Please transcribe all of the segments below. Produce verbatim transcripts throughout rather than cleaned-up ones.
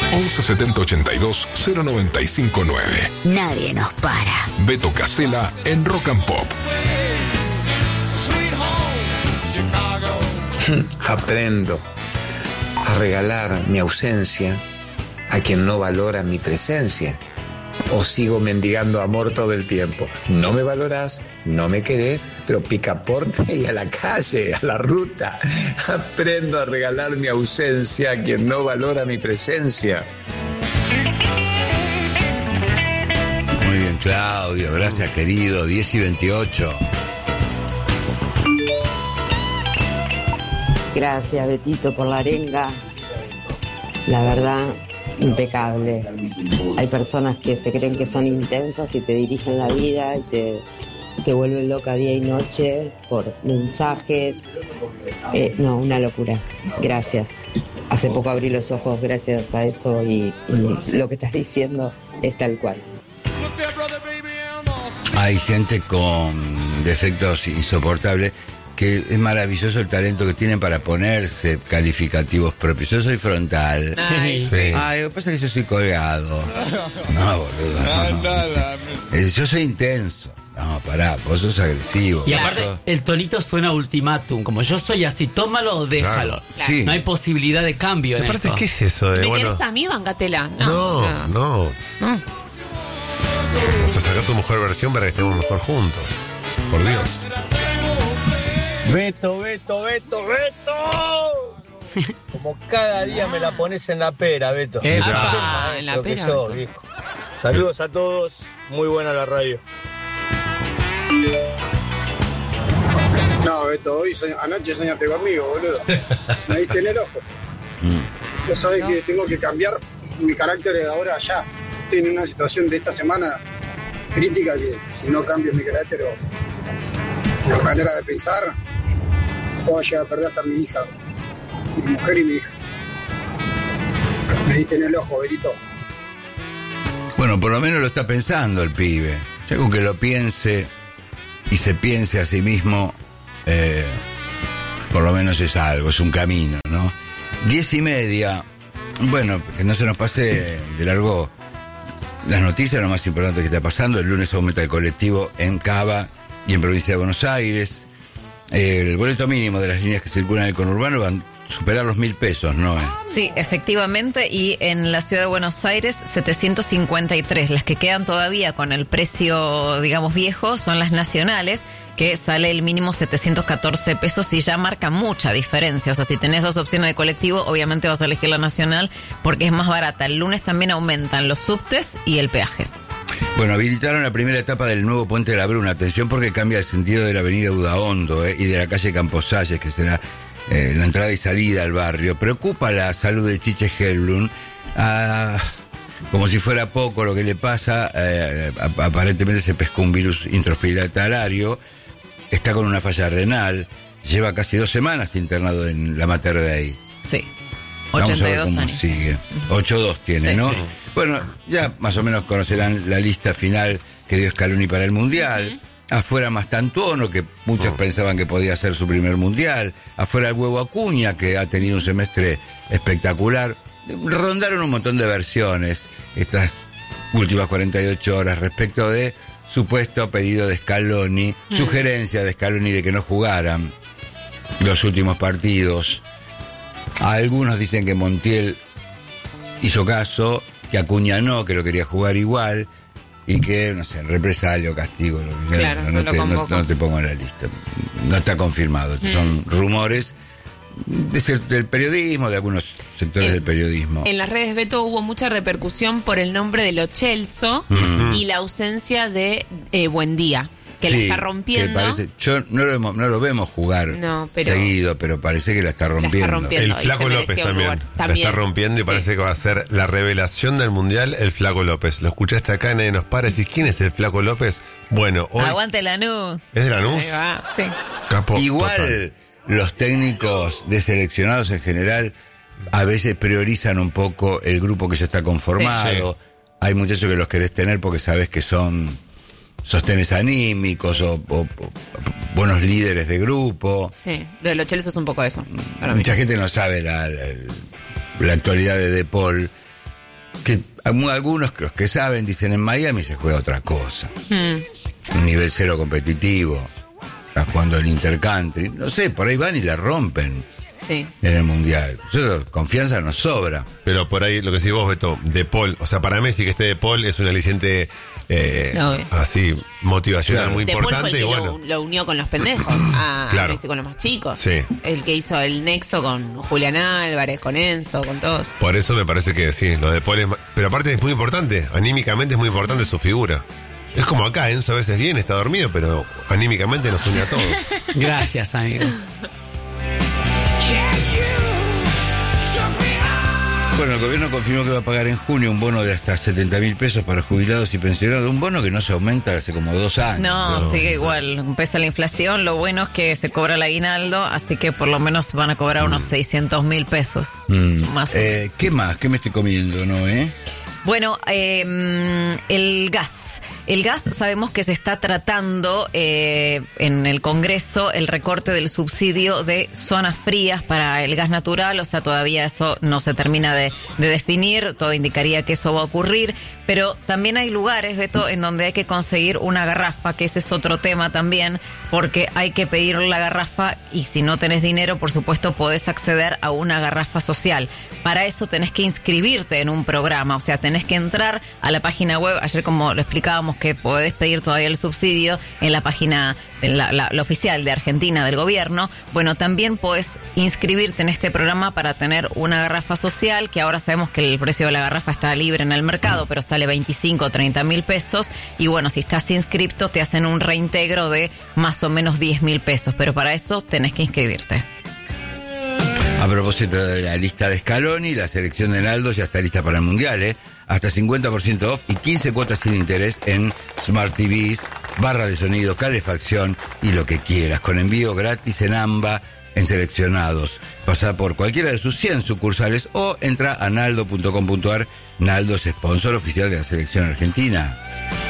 once setenta ochenta y dos cero noventa y cinco nueve. Nadie nos para. Beto Casella en Rock and Pop. Aprendo a regalar mi ausencia a quien no valora mi presencia. O sigo mendigando amor todo el tiempo. No me valorás, no me querés, pero picaporte y a la calle, a la ruta. Aprendo a regalar mi ausencia a quien no valora mi presencia. Muy bien, Claudio, gracias, querido. diez y veintiocho. Gracias, Betito, por la arenga. La verdad, impecable. Hay personas que se creen que son intensas y te dirigen la vida y te, te vuelven loca día y noche por mensajes. Eh, no, una locura. Gracias. Hace poco abrí los ojos gracias a eso y, y lo que estás diciendo es tal cual. Hay gente con defectos insoportables que es maravilloso el talento que tienen para ponerse calificativos propios. Yo soy frontal. Sí. Sí. Ay, lo que pasa es que yo soy colgado. No, boludo. No, no. Yo soy intenso. No, pará, vos sos agresivo. Y aparte, sos... el tonito suena ultimátum. Como yo soy así, tómalo o déjalo. Claro. Sí. No hay posibilidad de cambio en Aparte, eso. ¿qué es eso de ¿Me bueno? querés a mí, bancatela? No. No, no. no. O sea, sacar tu mejor versión para que estemos mejor juntos. Por Dios. Beto, Beto, Beto, Beto. Como cada día me la pones en la pera, Beto. Eh, ah, en la Lo que pera, sos, Beto. viejo. Saludos a todos. Muy buena la radio. No, Beto, hoy soñ- anoche soñaste conmigo, boludo. Me diste en el ojo. Vos sabés No. que tengo que cambiar mi carácter de ahora ya. Estoy en una situación de esta semana crítica que si no cambio mi carácter o mi manera de pensar, puedo llegar a perder hasta mi hija, mi mujer y mi hija. Me diste en el ojo, Betito. Bueno, por lo menos lo está pensando el pibe. Ya con que lo piense y se piense a sí mismo, eh, por lo menos es algo, es un camino, ¿no? Diez y media. Bueno, que no se nos pase de largo las noticias, lo más importante que está pasando. El lunes aumenta el colectivo en Cava y en Provincia de Buenos Aires. El boleto mínimo de las líneas que circulan en el conurbano van a superar los mil pesos, ¿no? Sí, efectivamente, y en la ciudad de Buenos Aires, setecientos cincuenta y tres. Las que quedan todavía con el precio, digamos, viejo son las nacionales, que sale el mínimo setecientos catorce pesos y ya marca mucha diferencia. O sea, si tenés dos opciones de colectivo, obviamente vas a elegir la nacional porque es más barata. El lunes también aumentan los subtes y el peaje. Bueno, habilitaron la primera etapa del nuevo Puente de la Bruna. Atención porque cambia el sentido de la avenida Udaondo eh, y de la calle Camposalles, que será eh, la entrada y salida al barrio. Preocupa la salud de Chiche Helblum. Ah, como si fuera poco lo que le pasa, eh, aparentemente se pescó un virus intrahospitalario, está con una falla renal, lleva casi dos semanas internado en la Mater Dei. Sí, Vamos a ochenta y ver dos cómo años. sigue. ocho dos tiene, Sí, ¿no? sí. Bueno, ya más o menos conocerán la lista final que dio Scaloni para el Mundial. Uh-huh. Afuera Mastantuono, que muchos uh-huh. pensaban que podía ser su primer Mundial. Afuera el Huevo Acuña, que ha tenido un semestre espectacular. Rondaron un montón de versiones estas últimas cuarenta y ocho horas respecto de supuesto pedido de Scaloni, uh-huh. sugerencia de Scaloni de que no jugaran los últimos partidos. Algunos dicen que Montiel hizo caso, que Acuña no, que lo quería jugar igual, y que, no sé, represalia o castigo. Lo que Claro, no, no no, lo te, no, convoco. no te pongo en la lista. No está confirmado. Mm. Son rumores de ser, del periodismo, de algunos sectores en, del periodismo. En las redes, Beto, hubo mucha repercusión por el nombre de Lo Celso uh-huh. y la ausencia de eh, Buendía, que sí, la está rompiendo. Que parece, yo no lo, vemos, no lo vemos jugar no, pero, seguido, pero parece que la está rompiendo. La está rompiendo el Flaco López también, también la está rompiendo y sí. parece que va a ser la revelación del Mundial, el Flaco López. Lo escuchaste acá, nadie nos para. Decís, ¿quién es el Flaco López? Bueno, hoy... Aguante Lanús. ¿Es de Lanús? Ahí va, sí. Capo, igual total. Los técnicos de seleccionados en general a veces priorizan un poco el grupo que ya está conformado. Sí, sí. Hay muchachos que los querés tener porque sabes que son sostenes anímicos o, o, o buenos líderes de grupo. Sí, lo de Lo Celso es un poco eso. Mucha mí. gente no sabe la, la, la actualidad de De Paul, que algunos, los que saben, dicen en Miami se juega otra cosa. Mm. Un nivel cero competitivo. Está jugando el Intercountry. No sé, por ahí van y la rompen. Sí. En el Mundial. Yo, confianza nos sobra. Pero por ahí, lo que decís vos, Beto, De Paul, o sea, para Messi que esté De Paul es un aliciente eh, no, así, motivacional, claro, muy De importante. Paul fue el que y bueno. lo, lo unió con los pendejos, a, claro. a Messi con los más chicos. Sí. El que hizo el nexo con Julián Álvarez, con Enzo, con todos. Por eso me parece que sí, lo de Paul es... Pero aparte es muy importante, anímicamente es muy importante su figura. Es como acá, Enzo a veces viene, está dormido, pero anímicamente nos une a todos. Gracias, amigo. Bueno, el gobierno confirmó que va a pagar en junio un bono de hasta setenta mil pesos para jubilados y pensionados. Un bono que no se aumenta hace como dos años. No, pero... sigue igual. Empieza la inflación. Lo bueno es que se cobra el aguinaldo, así que por lo menos van a cobrar unos mm. seiscientos mil pesos. Mm. Más. Eh, ¿Qué más? ¿Qué me estoy comiendo, no, eh? Bueno, eh, el gas. El gas, sabemos que se está tratando eh, en el Congreso el recorte del subsidio de zonas frías para el gas natural, o sea, todavía eso no se termina de, de definir, todo indicaría que eso va a ocurrir, pero también hay lugares, Beto, en donde hay que conseguir una garrafa, que ese es otro tema también, porque hay que pedir la garrafa y si no tenés dinero, por supuesto, podés acceder a una garrafa social. Para eso tenés que inscribirte en un programa, o sea, tenés que entrar a la página web, ayer como lo explicábamos, que podés pedir todavía el subsidio en la página, de la, la, la oficial de Argentina del gobierno. Bueno, también podés inscribirte en este programa para tener una garrafa social, que ahora sabemos que el precio de la garrafa está libre en el mercado, pero sale veinticinco o treinta mil pesos. Y bueno, si estás inscripto, te hacen un reintegro de más o menos diez mil pesos, pero para eso tenés que inscribirte. A propósito de la lista de Scaloni, la selección de Naldo ya está lista para el Mundial, ¿eh? Hasta cincuenta por ciento off y quince cuotas sin interés en Smart T Vs, barra de sonido, calefacción y lo que quieras, con envío gratis en AMBA en seleccionados. Pasá por cualquiera de sus cien sucursales o entra a naldo punto com punto ar. Naldo es sponsor oficial de la selección argentina.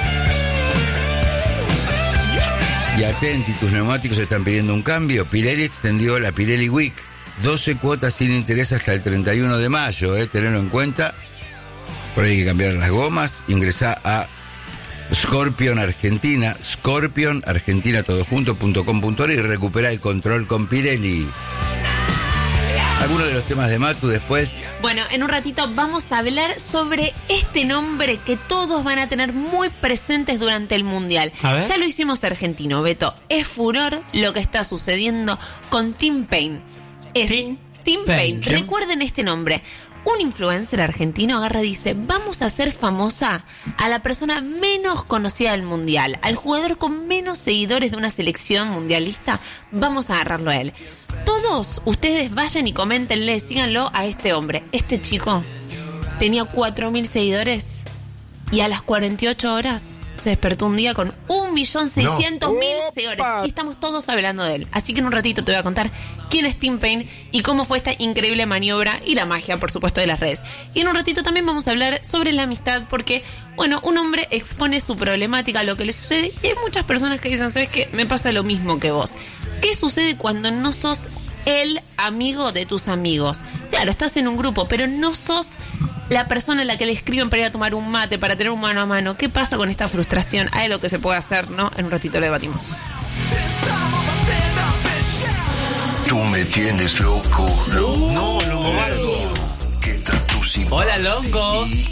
Y atenti, tus neumáticos están pidiendo un cambio. Pirelli extendió la Pirelli Week. doce cuotas sin interés hasta el treinta y uno de mayo, eh, tenedlo en cuenta. Por ahí hay que cambiar las gomas. Ingresá a Scorpion Argentina, Scorpion Argentina todo junto punto com punto ar y recupera el control con Pirelli. ¿Alguno de los temas de Matu después? Bueno, en un ratito vamos a hablar sobre este nombre que todos van a tener muy presentes durante el Mundial. Ya lo hicimos argentino, Beto. Es furor lo que está sucediendo con Tim Payne. Es Tim, Tim Payne. Payne. Recuerden este nombre. Un influencer argentino agarra y dice: vamos a hacer famosa a la persona menos conocida del mundial, al jugador con menos seguidores de una selección mundialista, vamos a agarrarlo a él. Todos ustedes vayan y coméntenle, síganlo a este hombre. Este chico tenía cuatro mil seguidores y a las cuarenta y ocho horas se despertó un día con un millón seiscientos mil seguidores. Y estamos todos hablando de él. Así que en un ratito te voy a contar quién es Tim Payne y cómo fue esta increíble maniobra y la magia, por supuesto, de las redes. Y en un ratito también vamos a hablar sobre la amistad, porque, bueno, un hombre expone su problemática, lo que le sucede, y hay muchas personas que dicen: ¿sabes qué? Me pasa lo mismo que vos. ¿Qué sucede cuando no sos el amigo de tus amigos? Claro, estás en un grupo, pero no sos la persona a la que le escriben para ir a tomar un mate, para tener un mano a mano. ¿Qué pasa con esta frustración? Hay algo que se puede hacer, ¿no? En un ratito lo debatimos. Tú me tienes loco, loco. No, no, Hola, loco.